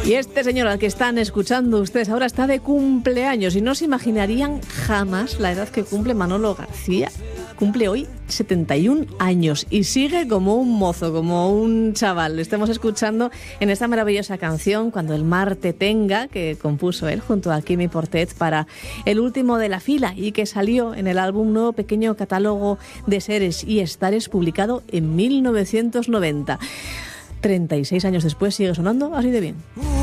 Y este señor al que están escuchando ustedes ahora está de cumpleaños y no se imaginarían jamás la edad que cumple Manolo García. Cumple hoy 71 años y sigue como un mozo, como un chaval. Lo estamos escuchando en esta maravillosa canción Cuando el mar te tenga, que compuso él junto a Quimi Portet para El último de la fila y que salió en el álbum Nuevo Pequeño Catálogo de Seres y Estares, publicado en 1990. 36 años después sigue sonando así de bien.